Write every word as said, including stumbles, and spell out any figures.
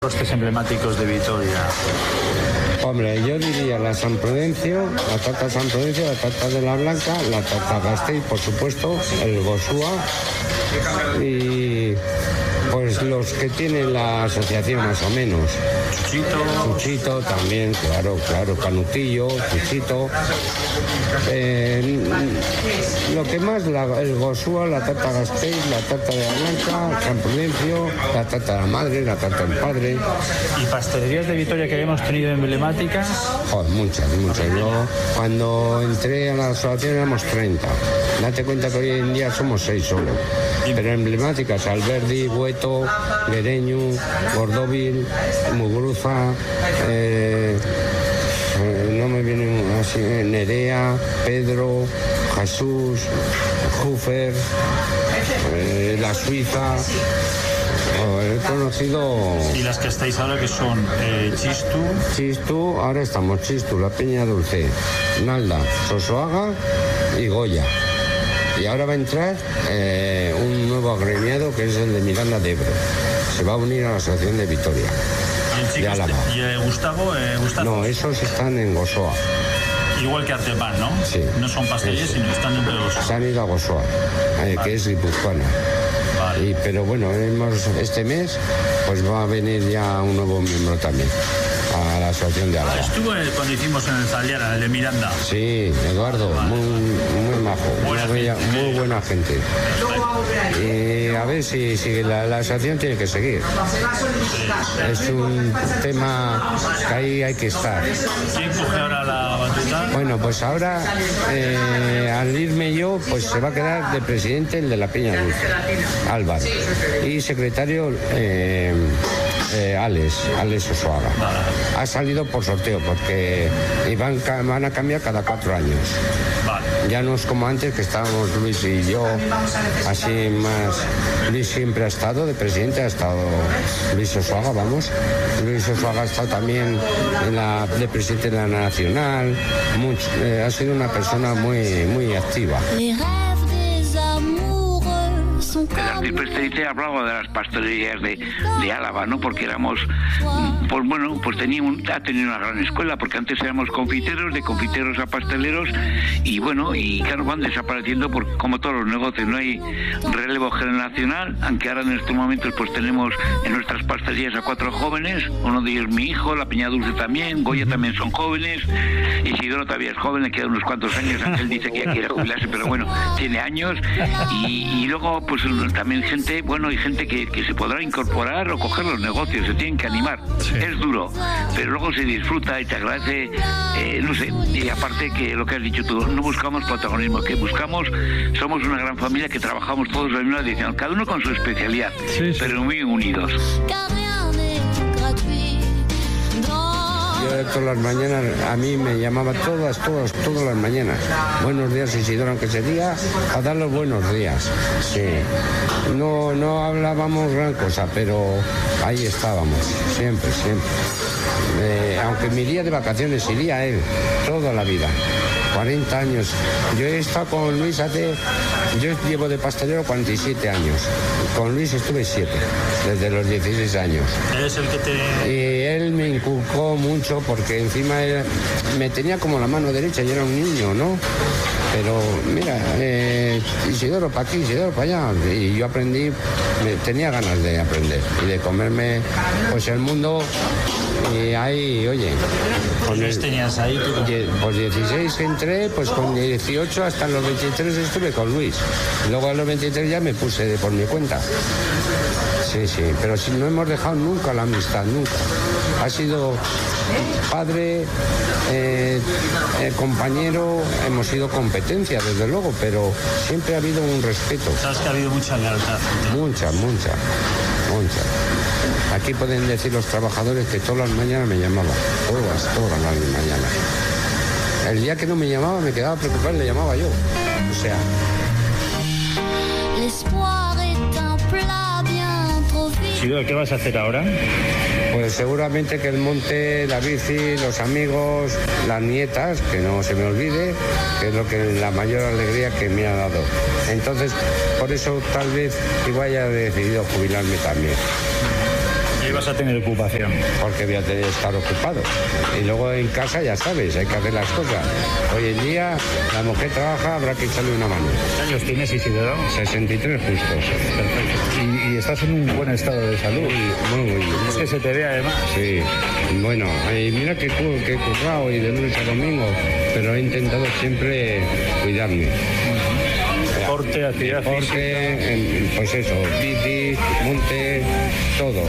Postres emblemáticos de Vitoria. Hombre, yo diría la San Prudencio, la tarta San Prudencio, la tarta de la Blanca, la tarta Gasteiz, por supuesto, el Gosúa y pues los que tienen la asociación más o menos. Chuchito. Chuchito también, claro, claro, Canutillo, Chuchito. Eh, lo que más, la, el Gosúa, la tarta Gasteiz, la tarta de la Blanca, San Prudencio, la tarta de la Madre, la tarta del Padre. ¿Y pastelerías de Vitoria que hemos tenido emblemáticas? Joder, muchas, muchas. Yo cuando entré a la asociación éramos treinta. Date cuenta que hoy en día somos seis solo. Pero emblemáticas, Alberdi, Bueto, Guereñu, Gordóvil, Muguruza, eh, eh, no me vienen así, Nerea, Pedro, Jesús, Jufer, eh, La Suiza. Oh, he conocido... ¿Y las que estáis ahora que son eh, Chistu? Chistu, ahora estamos Chistu, La Peña Dulce, Nalda, Sosoaga y Goya. Y ahora va a entrar eh, un nuevo agremiado que es el de Miranda de Ebro. Se va a unir a la asociación de Vitoria. ¿Y el de Álava. ¿Y eh, Gustavo? Eh, Gustavo? No, esos están en Gosoa. Igual que Artepan, ¿no? Sí. No son pastelerías, sí. sino que están dentro de Gosoa. Se han ido a Gosoa, eh, vale. Que es guipuzcoana. Vale. Y, pero bueno, hemos, este mes pues va a venir ya un nuevo miembro también a la asociación de Álava. Estuvo cuando hicimos en el Zaliara, el de Miranda. Sí, Eduardo, vale. muy, muy majo, buena muy, bella, gente. muy buena gente. Y a ver si, si la, la asociación tiene que seguir. Es un tema que ahí hay que estar. ¿Quién coge ahora la batuta? Bueno, pues ahora eh, al irme yo, pues se va a quedar de presidente el de la Peña Dulce, Álvaro, y secretario eh, eh, Alex, Alex Osoaga. Ha salido por sorteo porque van, van a cambiar cada cuatro años. Vale. Ya no es como antes que estábamos Luis y yo, así más. Luis siempre ha estado de presidente, ha estado Luis Osoaga, vamos. Luis Osoaga ha estado también en la, de presidente de la Nacional. Mucho, eh, ha sido una persona muy, muy activa. El presidente hablaba de las pastelerías de, de Álava, ¿no? Porque éramos, pues bueno, pues teníamos, ha tenido una gran escuela, porque antes éramos confiteros, de confiteros a pasteleros, y bueno, y claro, van desapareciendo, porque como todos los negocios, no hay relevo generacional, aunque ahora en estos momentos pues tenemos en nuestras pastelerías a cuatro jóvenes, uno de ellos mi hijo, la Peña Dulce también, Goya también son jóvenes, Isidoro todavía es joven, le quedan unos cuantos años, aunque él dice que ya quiere jubilarse, pero bueno, tiene años, y, y luego pues también gente, bueno, hay gente que, que se podrá incorporar o coger los negocios, se tienen que animar. Sí. Es duro, pero luego se disfruta y te agradece, eh, no sé, y aparte que lo que has dicho tú, no buscamos protagonismo, que buscamos, somos una gran familia que trabajamos todos en la misma dirección, cada uno con su especialidad, sí, sí. pero muy unidos. Yo de todas las mañanas, a mí me llamaba todas, todas, todas las mañanas. Buenos días, Isidoro, aunque sería a dar los buenos días. Sí. No, no hablábamos gran cosa, pero ahí estábamos, siempre, siempre. Eh, aunque me iría de vacaciones, iría él, toda la vida. cuarenta años. Yo he estado con Luis hace... Yo llevo de pastelero cuarenta y siete años. Con Luis estuve siete, desde los dieciséis años. ¿Eres el que te...? Y él me inculcó mucho porque encima era, me tenía como la mano derecha, yo era un niño, ¿no? Pero mira, eh, Isidoro para aquí, Isidoro para allá. Y yo aprendí, me, tenía ganas de aprender y de comerme pues el mundo. Y ahí, oye... Con el, tenías ahí? Tú? Pues dieciséis entré, pues con dieciocho hasta los veintitrés estuve con Luis. Luego a los veintitrés ya me puse de por mi cuenta. Sí, sí, pero si no hemos dejado nunca la amistad, nunca. Ha sido padre, eh, eh, compañero, hemos sido competencia, desde luego, pero siempre ha habido un respeto. Sabes que ha habido mucha lealtad. Mucha, mucha, mucha. Aquí pueden decir los trabajadores que todas las mañanas me llamaban, todas, todas las mañanas. El día que no me llamaba me quedaba preocupado y le llamaba yo. O sea... Chido, ¿qué vas a hacer ahora? Pues seguramente que el monte, la bici, los amigos, las nietas, que no se me olvide, que es lo que la mayor alegría que me ha dado. Entonces, por eso tal vez igual haya decidido jubilarme también. vas a tener ocupación. Porque voy a tener que estar ocupado. Y luego en casa ya sabes, hay que hacer las cosas. Hoy en día la mujer trabaja, habrá que echarle una mano. ¿Cuántos años tienes, Isidoro? sesenta y tres justos. Perfecto. Y, y estás en un buen estado de salud. Muy, muy bien. Es que se te ve además. Sí, bueno, y mira que, cu- que he currado y de lunes a domingo, pero he intentado siempre cuidarme. Deporte, actividad Porque, física. en- pues eso, bici, monte, todo.